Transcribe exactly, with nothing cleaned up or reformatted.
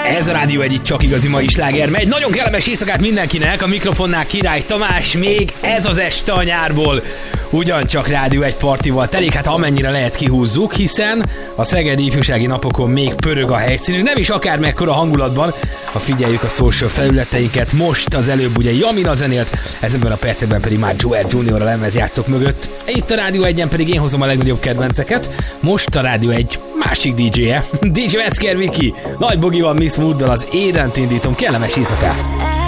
Ez a Rádió egy csak igazi mai sláger megy. Nagyon kellemes éjszakát mindenkinek, a mikrofonnál Király Tamás, még ez az este a nyárból. Ugyancsak Rádió egy partival telik, hát amennyire lehet kihúzzuk, hiszen a szegedi ifjúsági napokon még pörög a helyszínünk, nem is akár mekkora hangulatban, ha figyeljük a social felületeinket. Most az előbb ugye Jamila zenélt, ezekben a percekben pedig már Joel junior a lemezjátszók mögött. Itt a Rádió egyen pedig én hozom a legnagyobb kedvenceket. Most a Rádió egy másik dé dzsé-je, dé dzsé Vecker Viki, Nagy Bogival, Miss Mooddal az Édent indítom, kellemes éjszakát!